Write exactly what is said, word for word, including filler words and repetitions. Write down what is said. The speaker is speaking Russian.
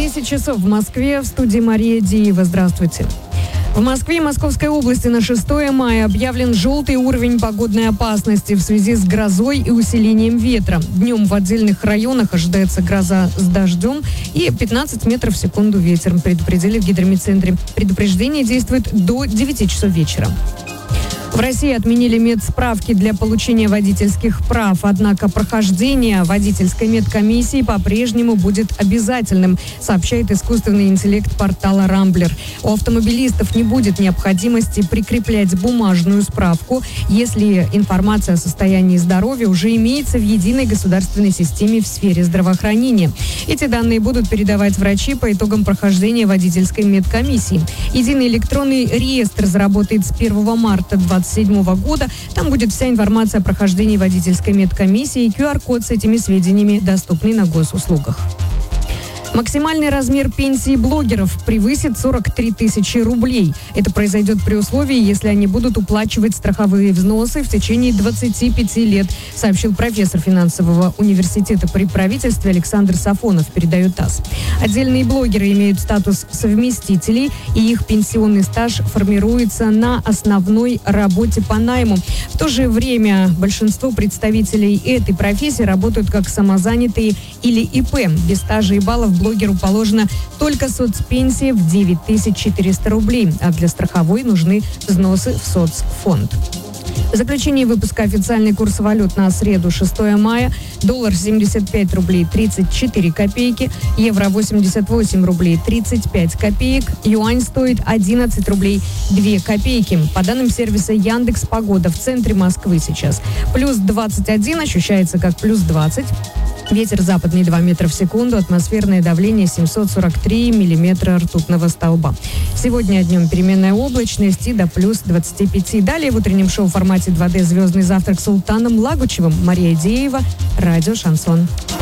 десять часов в Москве. В студии Мария Диева. Здравствуйте. В Москве и Московской области на шестое мая объявлен желтый уровень погодной опасности в связи с грозой и усилением ветра. Днем в отдельных районах ожидается гроза с дождем и пятнадцать метров в секунду ветер, предупредили в гидрометцентре. Предупреждение действует до девяти часов вечера. В России отменили медсправки для получения водительских прав, однако прохождение водительской медкомиссии по-прежнему будет обязательным, сообщает искусственный интеллект портала «Рамблер». У автомобилистов не будет необходимости прикреплять бумажную справку, если информация о состоянии здоровья уже имеется в единой государственной системе в сфере здравоохранения. Эти данные будут передавать врачи по итогам прохождения водительской медкомиссии. Единый электронный реестр заработает с первого марта две тысячи двадцать седьмого года. Там будет вся информация о прохождении водительской медкомиссии и ку ар код с этими сведениями, доступный на госуслугах. Максимальный размер пенсии блогеров превысит сорок три тысячи рублей. Это произойдет при условии, если они будут уплачивать страховые взносы в течение двадцати пяти лет, сообщил профессор финансового университета при правительстве Александр Сафонов, передает ТАСС. Отдельные блогеры имеют статус совместителей, и их пенсионный стаж формируется на основной работе по найму. В то же время большинство представителей этой профессии работают как самозанятые или и пэ. Без стажа и баллов блогеру положено только соцпенсия в девять тысяч четыреста рублей, а для страховой нужны взносы в соцфонд. В заключении выпуска официальный курс валют на среду, шестое мая. Доллар семьдесят пять рублей тридцать четыре копейки, евро восемьдесят восемь рублей тридцать пять копеек, юань стоит одиннадцать рублей две копейки. По данным сервиса Яндекс Погода, в центре Москвы сейчас плюс двадцать один, ощущается как плюс двадцать. Ветер западный два метра в секунду, атмосферное давление семьсот сорок три миллиметра ртутного столба. Сегодня днем переменная облачность и до плюс двадцати пяти. Далее в утреннем шоу в формате два дэ «Звездный завтрак» с Султаном Лагучевым. Мария Деева, радио «Шансон».